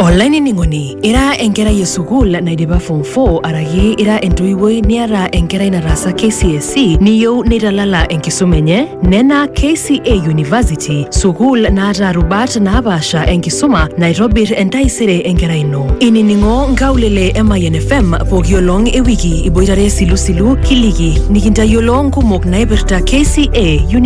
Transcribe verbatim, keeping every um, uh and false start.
Online ningoni ira enkera yesukul naidipa form four araki ira entoiwoi niara enkerai narasa K C S E niyieu nitalala enkisuma enye nena K C A University sukul naata rubat naapasha enkisuma naitobir entaisere enkerai ino. Ininingo nkaulele M I N F M pooki olong ewiki iboitare silusilu kiliki nikintayiolo nkumok naipirta K C A